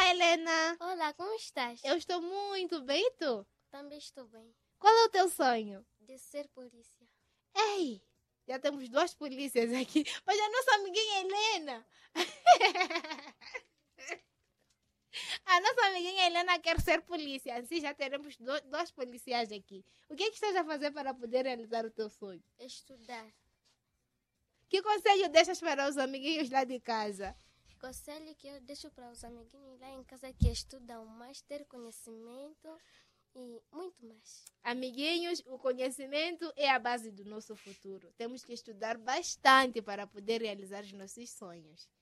Helena! Olá, como estás? Eu estou muito bem, e tu? Também estou bem. Qual é o teu sonho? De ser polícia. Ei, já temos 2 polícias aqui, mas a nossa amiguinha Helena. A nossa amiguinha Helena quer ser polícia, assim já teremos 2 policiais aqui. O que é que estás a fazer para poder realizar o teu sonho? Estudar. Que conselho deixas para os amiguinhos lá de casa? Conselho que eu deixo para os amiguinhos lá em casa que estudam mais, ter conhecimento e muito mais. Amiguinhos, o conhecimento é a base do nosso futuro. Temos que estudar bastante para poder realizar os nossos sonhos.